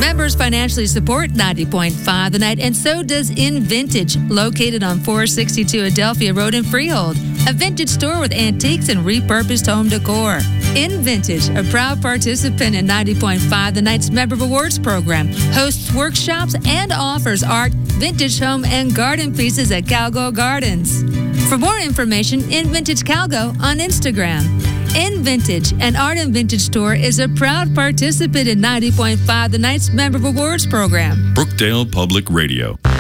Members financially support 90.5 The Night, and so does In Vintage, located on 462 Adelphia Road in Freehold, a vintage store with antiques and repurposed home decor. In Vintage, a proud participant in 90.5 The Night's Member Rewards program, hosts workshops and offers art, vintage home, and garden pieces at Calgo Gardens. For more information, In Vintage Calgo on Instagram. In Vintage, an art and vintage store, is a proud participant in 90.5 The Night's Member Rewards program. Brookdale Public Radio.